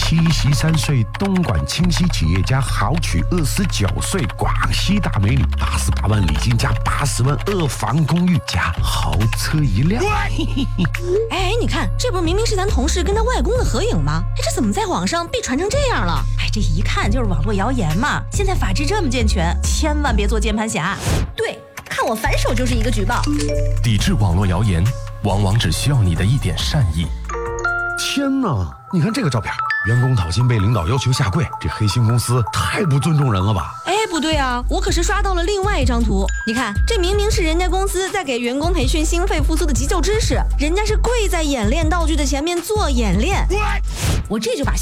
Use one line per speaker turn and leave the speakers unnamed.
73岁东莞清溪企业家豪娶29岁广西大美女，88万礼金加80万2房公寓加豪车一辆。
哎，你看，这不是明明是咱同事跟他外公的合影吗？哎，这怎么在网上被传成这样了？哎，这一看就是网络谣言嘛。现在法制这么健全，千万别做键盘侠。对，看我反手就是一个举报。
抵制网络谣言，往往只需要你的一点善意。
天哪，你看这个照片，员工讨薪被领导要求下跪，这黑心公司太不尊重人了吧？
哎，不对啊，我可是刷到了另外一张图。你看，这明明是人家公司在给员工培训心肺复苏的急救知识，人家是跪在演练道具的前面做演练。我这就把